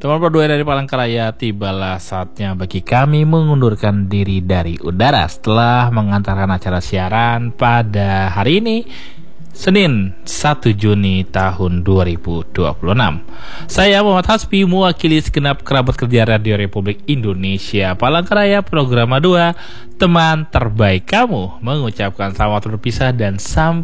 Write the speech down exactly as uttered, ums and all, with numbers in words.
Teman berdua dari Palangkaraya, tibalah saatnya bagi kami mengundurkan diri dari udara setelah mengantarkan acara siaran pada hari ini, Senin satu Juni tahun dua ribu dua puluh enam. Saya Muhammad Hasbi, mewakili segenap kerabat kerja Radio Republik Indonesia Palangkaraya Program dua, teman terbaik kamu, mengucapkan selamat berpisah dan sampai